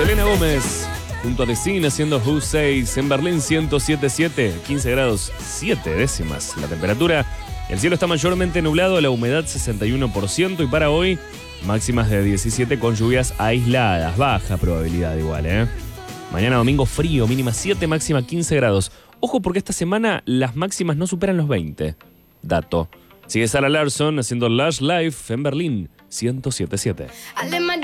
Selena Gómez junto a The Scene haciendo Who Says. En Berlín 107.7, 15 grados 7 décimas la temperatura. El cielo está mayormente nublado, la humedad 61% y para hoy máximas de 17 con lluvias aisladas. Baja probabilidad igual, ¿eh? Mañana domingo frío, mínima 7, máxima 15 grados. Ojo porque esta semana las máximas no superan los 20. Dato. Sigue Sara Larsson haciendo Lush Life en Berlín 107.7.